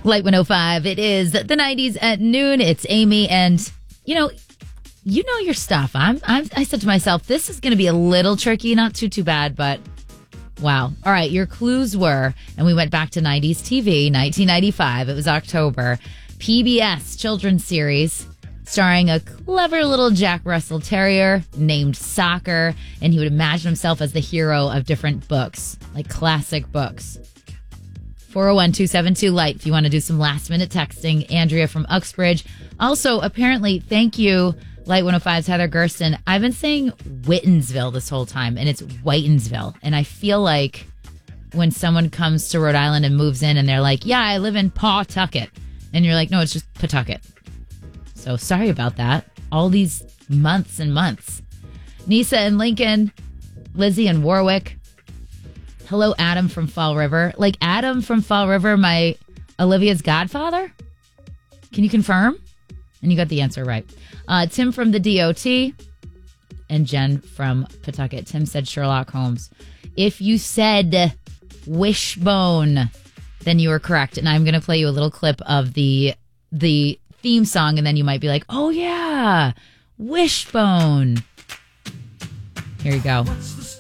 Light 105. It is the 90s at noon. It's Amy, and you know your stuff. I said to myself, this is going to be a little tricky, not too bad, but wow. All right, your clues were, and we went back to 90s TV, 1995. It was October. PBS children's series starring a clever little Jack Russell Terrier named Soccer, and he would imagine himself as the hero of different books, like classic books. 401-272-LIGHT if you want to do some last-minute texting. Andrea from Uxbridge. Also, apparently, thank you, Light 105's Heather Gersten. I've been saying Whitensville this whole time, and it's Whitensville. And I feel like when someone comes to Rhode Island and moves in, and they're like, yeah, I live in Pawtucket. And you're like, no, it's just Pawtucket. So sorry about that. All these months and months. Nisa and Lincoln, Lizzie and Warwick. Hello, Adam from Fall River. Like Adam from Fall River, my Olivia's godfather? Can you confirm? And you got the answer right. Tim from the DOT and Jen from Pawtucket. Tim said Sherlock Holmes. If you said Wishbone, then you were correct. And I'm going to play you a little clip of the theme song, and then you might be like, oh, yeah, Wishbone. Here you go. What's the